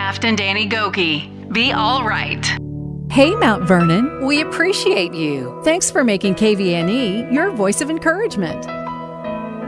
Taft and Danny Goki. Be all right. Hey, Mount Vernon, we appreciate you. Thanks for making KVNE your voice of encouragement.